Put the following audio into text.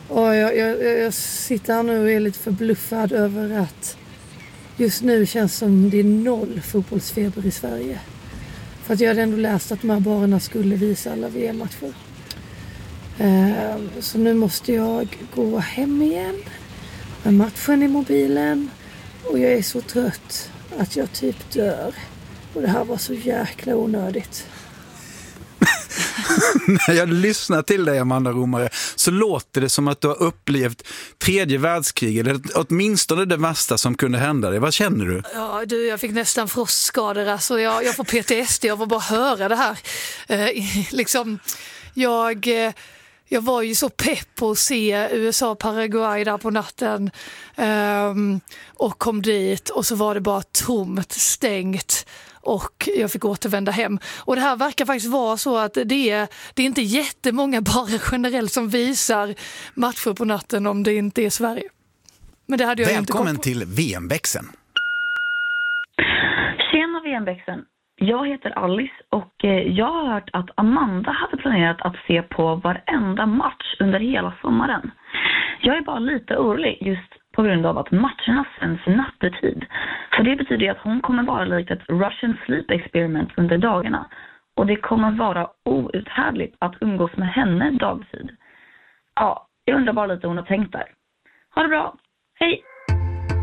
Och jag sitter här nu och är lite förbluffad över att just nu känns som det är 0 fotbollsfeber i Sverige. För att jag hade ändå läst att de här barerna skulle visa alla VM-matcher. Så nu måste jag gå hem igen med matchen i mobilen. Och jag är så trött att jag typ dör. Och det här var så jäkla onödigt. När jag lyssnar till dig, Amanda Romare, så låter det som att du har upplevt 3:e världskriget, eller åtminstone det värsta som kunde hända dig. Vad känner du? Ja, jag fick nästan frostskador. Alltså jag får PTSD av att bara höra det här. Jag var ju så pepp på att se USA-Paraguay där på natten och kom dit och så var det bara tomt, stängt och jag fick återvända hem. Och det här verkar faktiskt vara så att det är inte jättemånga bara generellt som visar matcher på natten om det inte är Sverige. Men det hade jag Välkommen inte till VM-växeln. Tjena VM-växeln. Jag heter Alice och jag har hört att Amanda hade planerat att se på varenda match under hela sommaren. Jag är bara lite orolig just på grund av att matcherna sänds nattetid. För det betyder att hon kommer vara likt ett Russian sleep experiment under dagarna. Och det kommer vara outhärdligt att umgås med henne dagtid. Ja, jag undrar bara lite hur hon har tänkt där. Ha det bra. Hej!